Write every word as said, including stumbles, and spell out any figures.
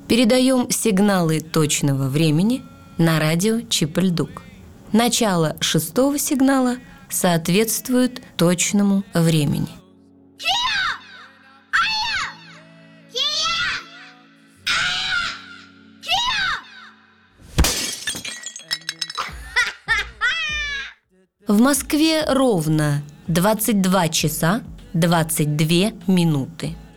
Передаем сигналы точного времени на радио Чип-Ль-Дук. Начало шестого сигнала соответствует точному времени. В Москве ровно двадцать два часа двадцать две минуты.